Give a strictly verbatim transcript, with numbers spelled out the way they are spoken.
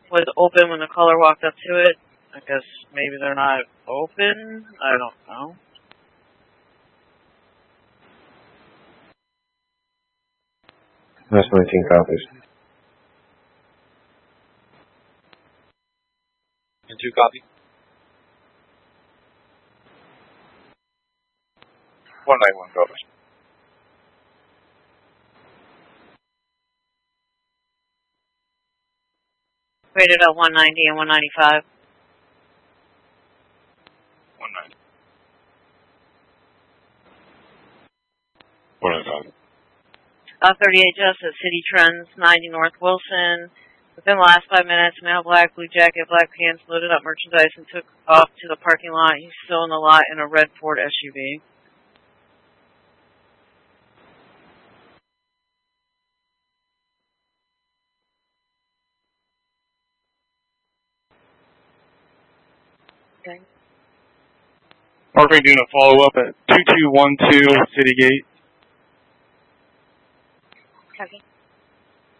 was open when the caller walked up to it. I guess maybe they're not open. I don't know. That's nineteen copies. And two copy. one ninety-one copies. Rated at one ninety and one ninety-five. one ninety. one ninety-five. Uh, thirty-eight just at City Trends, ninety North Wilson. Within the last five minutes, male black, blue jacket, black pants, loaded up merchandise and took off to the parking lot. He's still in the lot in a red Ford S U V. Okay. Mark, doing a follow-up at two two one two City Gate. Copy.